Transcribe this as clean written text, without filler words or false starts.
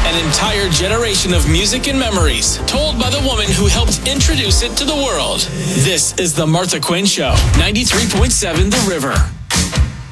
An entire generation of music and memories, told by the woman who helped introduce it to the world. This is The Martha Quinn Show, 93.7 The River.